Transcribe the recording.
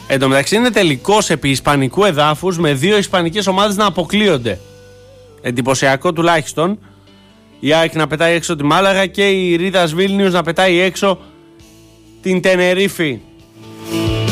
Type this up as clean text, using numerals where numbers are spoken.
Εν τω μεταξύ είναι τελικός επί ισπανικού εδάφους με 2 ισπανικές ομάδες να αποκλείονται. Εντυπωσιακό τουλάχιστον. Η ΑΕΚ να πετάει έξω τη Μάλαγα και η Ρίδας Βίλνιους να πετάει έξω την Τενερίφη.